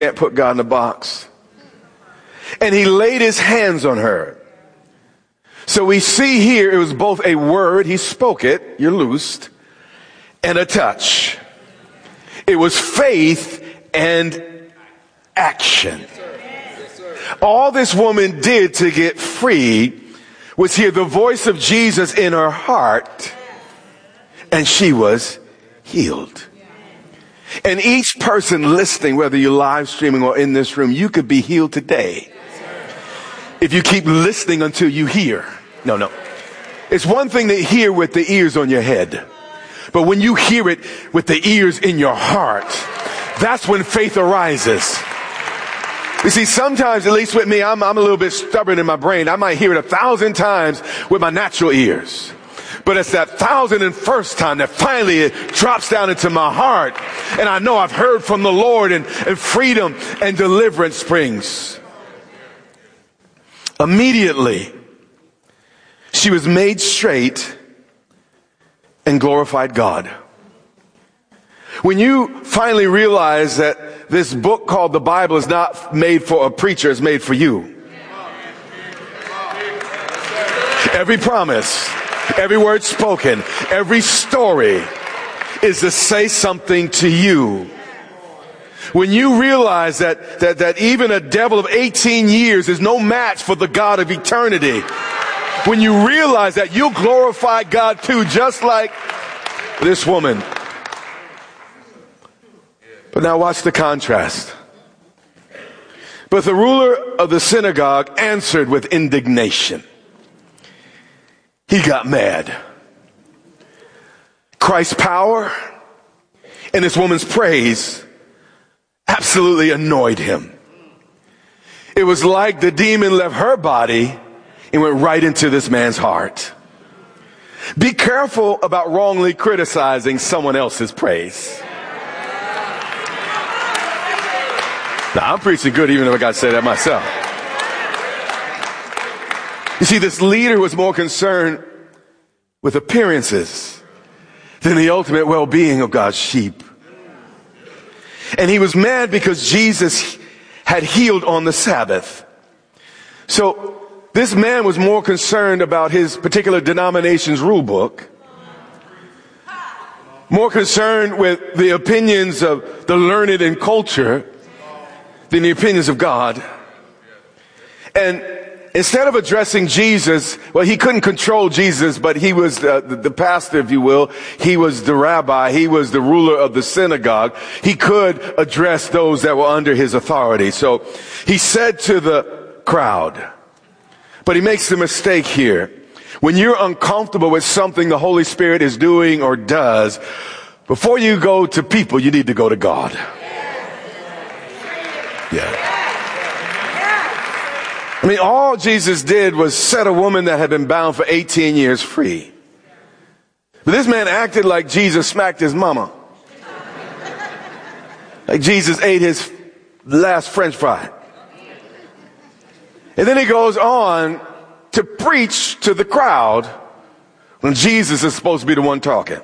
can't put God in a box. And he laid his hands on her. So we see here it was both a word, he spoke it, you're loosed, and a touch. It was faith and action. All this woman did to get free was hear the voice of Jesus in her heart, and she was healed. And each person listening, whether you're live streaming or in this room, you could be healed today if you keep listening until you hear. No. It's one thing to hear with the ears on your head, but when you hear it with the ears in your heart, that's when faith arises. You see, sometimes, at least with me, I'm a little bit stubborn in my brain. I might hear it 1,000 times with my natural ears. But it's that 1,001st time that finally it drops down into my heart. And I know I've heard from the Lord, and freedom and deliverance springs. Immediately, she was made straight and glorified God. When you finally realize that this book called the Bible is not made for a preacher, it's made for you. Every promise, every word spoken, every story is to say something to you. When you realize that even a devil of 18 years is no match for the God of eternity. When you realize that you'll glorify God too, just like this woman. But now watch the contrast. But the ruler of the synagogue answered with indignation. He got mad. Christ's power and this woman's praise absolutely annoyed him. It was like the demon left her body and went right into this man's heart. Be careful about wrongly criticizing someone else's praise. Now, I'm preaching good even if I got to say that myself. You see, this leader was more concerned with appearances than the ultimate well-being of God's sheep. And he was mad because Jesus had healed on the Sabbath. So this man was more concerned about his particular denomination's rule book, more concerned with the opinions of the learned and culture than the opinions of God. And instead of addressing Jesus, well, he couldn't control Jesus, but he was the pastor, if you will. He was the rabbi. He was the ruler of the synagogue. He could address those that were under his authority. So he said to the crowd, but he makes the mistake here. When you're uncomfortable with something the Holy Spirit is doing or does, before you go to people, you need to go to God. Yeah. I mean, all Jesus did was set a woman that had been bound for 18 years free. But this man acted like Jesus smacked his mama. Like Jesus ate his last French fry. And then he goes on to preach to the crowd when Jesus is supposed to be the one talking.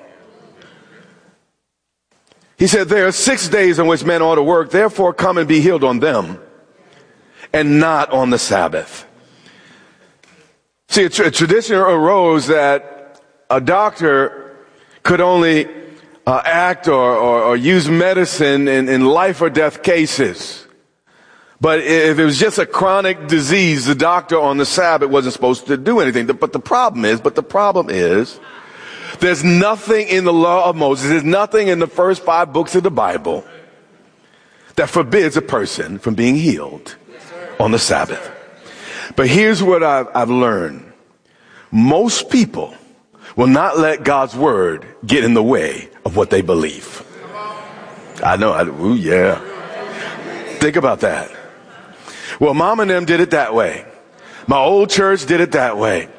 He said, there are 6 days on which men ought to work, therefore come and be healed on them, and not on the Sabbath. See, a tradition arose that a doctor could only act or use medicine in life or death cases. But if it was just a chronic disease, the doctor on the Sabbath wasn't supposed to do anything. But the problem is, there's nothing in the law of Moses, there's nothing in the first 5 books of the Bible that forbids a person from being healed on the Sabbath. But here's what I've learned. Most people will not let God's word get in the way of what they believe. I know. Ooh, yeah. Think about that. Well, mom and them did it that way. My old church did it that way.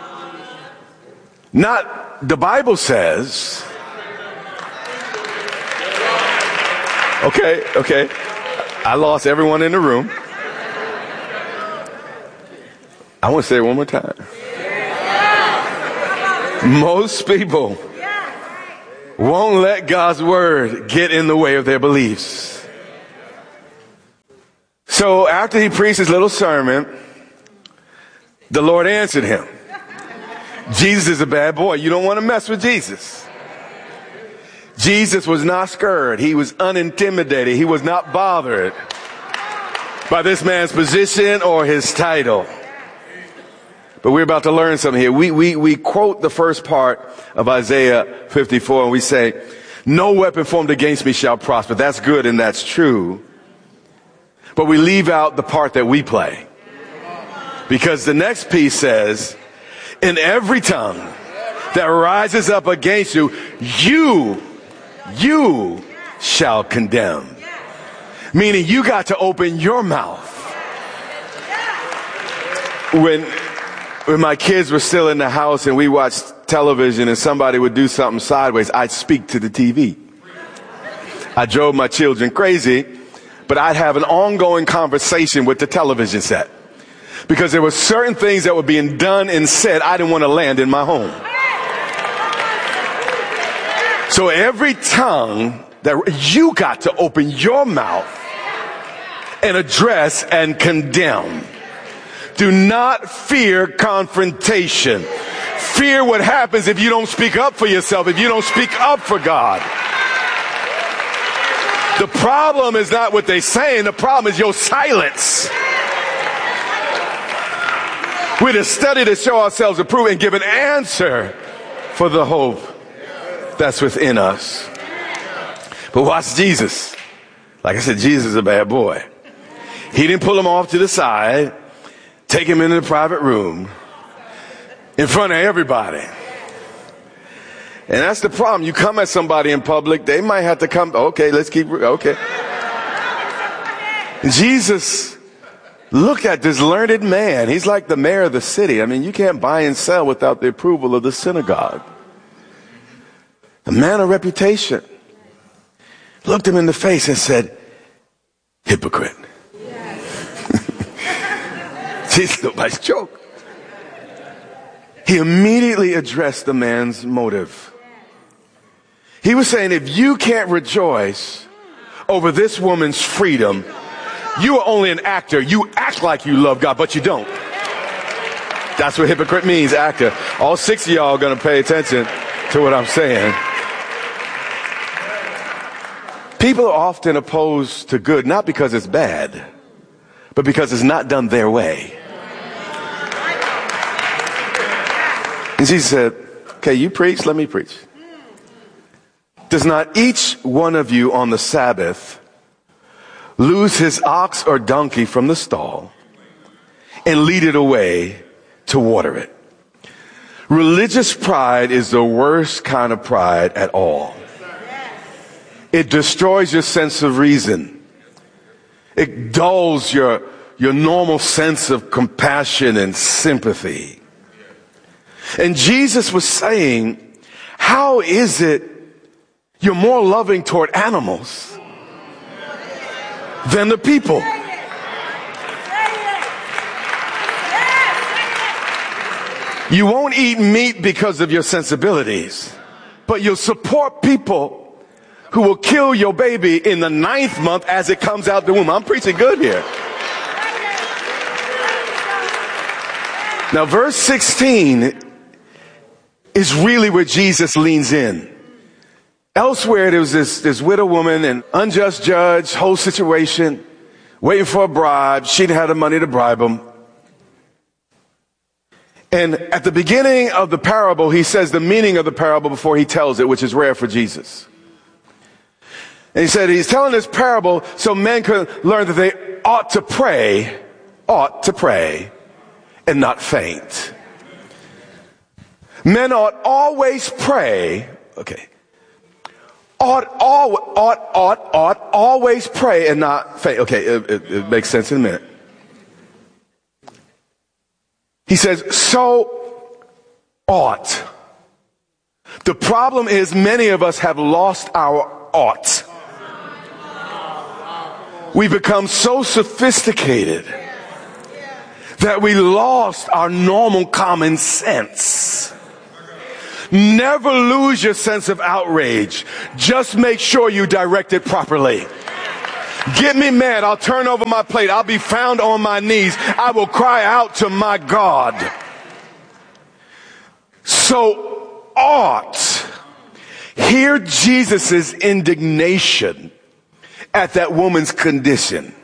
Not, the Bible says, okay. I lost everyone in the room. I want to say it one more time. Most people won't let God's word get in the way of their beliefs. So after he preached his little sermon, the Lord answered him. Jesus is a bad boy. You don't want to mess with Jesus. Jesus was not scared. He was unintimidated. He was not bothered by this man's position or his title. But we're about to learn something here. We quote the first part of Isaiah 54 and we say, no weapon formed against me shall prosper. That's good and that's true. But we leave out the part that we play. Because the next piece says, in every tongue that rises up against you, you shall condemn. Meaning you got to open your mouth. When my kids were still in the house and we watched television and somebody would do something sideways, I'd speak to the TV. I drove my children crazy, but I'd have an ongoing conversation with the television set. Because there were certain things that were being done and said I didn't want to land in my home. So every tongue that you got to open your mouth and address and condemn. Do not fear confrontation. Fear what happens if you don't speak up for yourself, if you don't speak up for God. The problem is not what they're saying. The problem is your silence. We're to study to show ourselves approved and give an answer for the hope that's within us. But watch Jesus. Like I said, Jesus is a bad boy. He didn't pull him off to the side, take him into the private room in front of everybody. And that's the problem. You come at somebody in public, they might have to come. Okay, let's keep. Okay. Jesus looked at this learned man. He's like the mayor of the city. I mean, you can't buy and sell without the approval of the synagogue. A man of reputation looked him in the face and said, hypocrite. Jesus, nobody's joke. He immediately addressed the man's motive. He was saying, if you can't rejoice over this woman's freedom, you are only an actor. You act like you love God, but you don't. That's what hypocrite means, actor. All 6 of y'all are going to pay attention to what I'm saying. People are often opposed to good, not because it's bad, but because it's not done their way. And Jesus said, okay, you preach, let me preach. Does not each one of you on the Sabbath lose his ox or donkey from the stall and lead it away to water it? Religious pride is the worst kind of pride at all. It destroys your sense of reason. It dulls your normal sense of compassion and sympathy. And Jesus was saying, how is it you're more loving toward animals than the people? You won't eat meat because of your sensibilities, but you'll support people who will kill your baby in the 9th month as it comes out the womb. I'm preaching good here. Now, verse 16 is really where Jesus leans in. Elsewhere, there was this widow woman, an unjust judge, whole situation, waiting for a bribe. She didn't have the money to bribe him. And at the beginning of the parable, he says the meaning of the parable before he tells it, which is rare for Jesus. And he said he's telling this parable so men could learn that they ought to pray, and not faint. Men ought always pray. Okay. Ought always pray and not faint. Okay, it makes sense in a minute. He says, so ought. The problem is many of us have lost our ought. We become so sophisticated that we lost our normal common sense. Never lose your sense of outrage. Just make sure you direct it properly. Get me mad, I'll turn over my plate. I'll be found on my knees. I will cry out to my God. So ought. Hear Jesus' indignation at that woman's condition.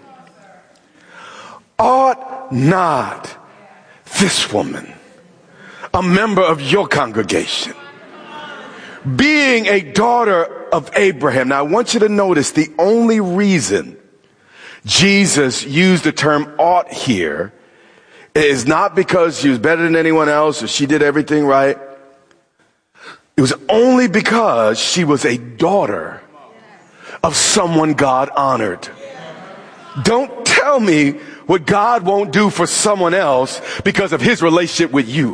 Ought not this woman, a member of your congregation, being a daughter of Abraham. Now I want you to notice the only reason Jesus used the term ought here is not because she was better than anyone else or she did everything right. It was only because she was a daughter of someone God honored. Don't tell me what God won't do for someone else because of his relationship with you.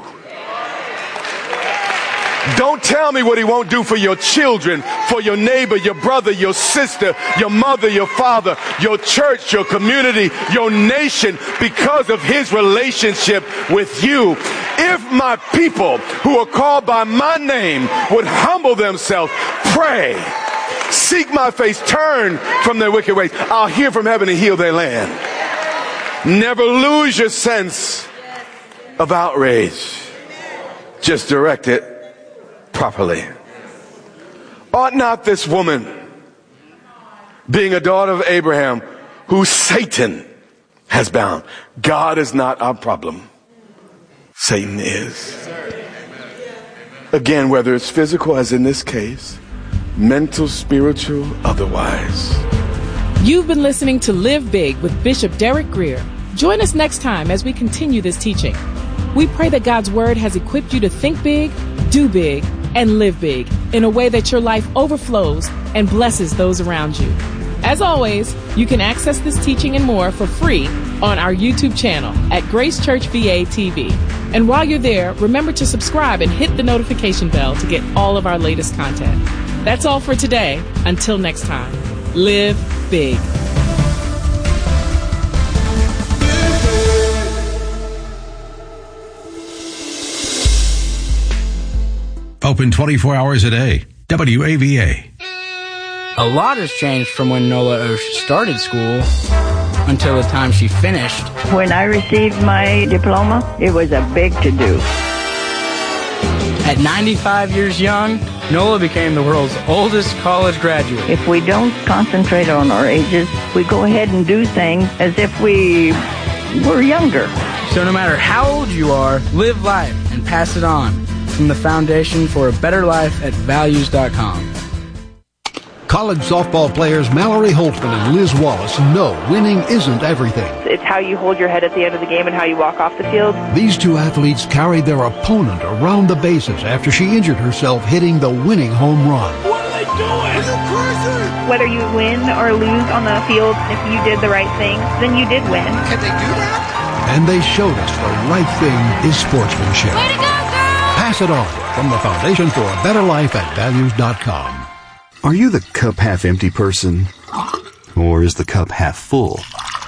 Don't tell me what he won't do for your children, for your neighbor, your brother, your sister, your mother, your father, your church, your community, your nation, because of his relationship with you. If my people who are called by my name would humble themselves, pray, seek my face, turn from their wicked ways, I'll hear from heaven and heal their land. Never lose your sense of outrage. Just direct it properly. Ought not this woman, being a daughter of Abraham, who Satan has bound? God is not our problem. Satan is. Again, whether it's physical, as in this case, mental, spiritual, otherwise. You've been listening to Live Big with Bishop Derek Grier. Join us next time as we continue this teaching. We pray that God's Word has equipped you to think big, do big, and live big in a way that your life overflows and blesses those around you. As always, you can access this teaching and more for free on our YouTube channel at Grace Church VA TV. And while you're there, remember to subscribe and hit the notification bell to get all of our latest content. That's all for today. Until next time, live big. Open 24 hours a day. WAVA. A lot has changed from when Nola Osh started school until the time she finished. When I received my diploma, it was a big to-do. At 95 years young, Nola became the world's oldest college graduate. If we don't concentrate on our ages, we go ahead and do things as if we were younger. So no matter how old you are, live life and pass it on. From the Foundation for a Better Life at Values.com. College softball players Mallory Holtzman and Liz Wallace know winning isn't everything. It's how you hold your head at the end of the game and how you walk off the field. These two athletes carried their opponent around the bases after she injured herself hitting the winning home run. What are they doing? Are you crazy? Whether you win or lose on the field, if you did the right thing, then you did win. Can they do that? And they showed us the right thing is sportsmanship. Way to go, girls! Pass it on from the Foundation for a Better Life at Values.com. Are you the cup half empty person? Or is the cup half full?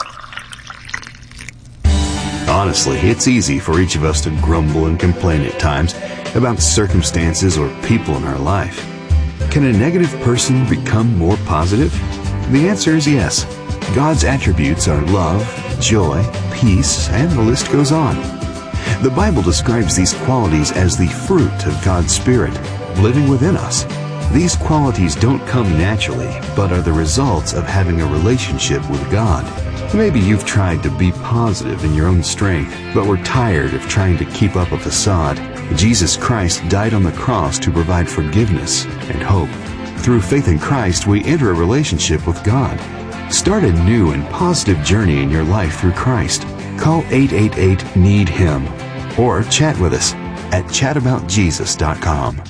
Honestly, it's easy for each of us to grumble and complain at times about circumstances or people in our life. Can a negative person become more positive? The answer is yes. God's attributes are love, joy, peace, and the list goes on. The Bible describes these qualities as the fruit of God's Spirit living within us. These qualities don't come naturally, but are the results of having a relationship with God. Maybe you've tried to be positive in your own strength, but were tired of trying to keep up a facade. Jesus Christ died on the cross to provide forgiveness and hope. Through faith in Christ, we enter a relationship with God. Start a new and positive journey in your life through Christ. Call 888-NEED-HIM or chat with us at chataboutjesus.com.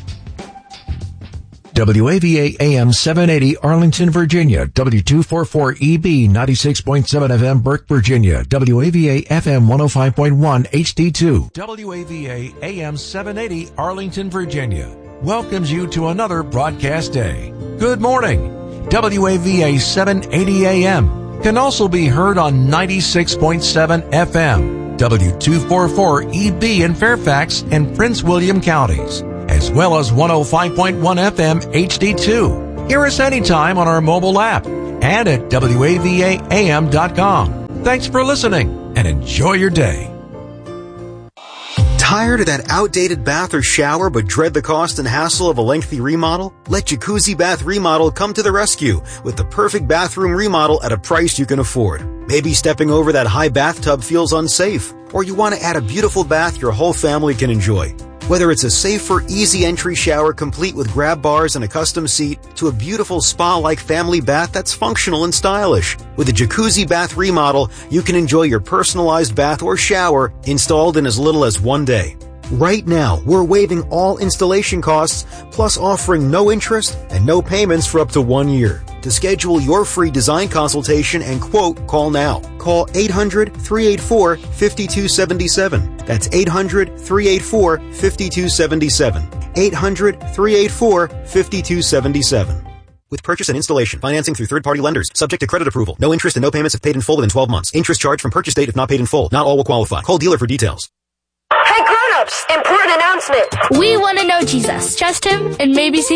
WAVA AM 780 Arlington, Virginia. W244EB 96.7 FM Burke, Virginia. WAVA FM 105.1 HD2. WAVA AM 780 Arlington, Virginia welcomes you to another broadcast day. Good morning. WAVA 780 AM can also be heard on 96.7 FM. W244EB in Fairfax and Prince William counties, as well as 105.1 FM HD2. Hear us anytime on our mobile app and at WAVAAM.com. Thanks for listening and enjoy your day. Tired of that outdated bath or shower but dread the cost and hassle of a lengthy remodel? Let Jacuzzi Bath Remodel come to the rescue with the perfect bathroom remodel at a price you can afford. Maybe stepping over that high bathtub feels unsafe, or you want to add a beautiful bath your whole family can enjoy. Whether it's a safer, easy entry shower complete with grab bars and a custom seat to a beautiful spa-like family bath that's functional and stylish. With a Jacuzzi Bath Remodel, you can enjoy your personalized bath or shower installed in as little as 1 day. Right now, we're waiving all installation costs, plus offering no interest and no payments for up to 1 year. To schedule your free design consultation and quote, call now. Call 800-384-5277. That's 800-384-5277. 800-384-5277. With purchase and installation, financing through third-party lenders, subject to credit approval. No interest and no payments if paid in full within 12 months. Interest charged from purchase date if not paid in full. Not all will qualify. Call dealer for details. Hey grown-ups, important announcement. We want to know Jesus, trust him, and maybe see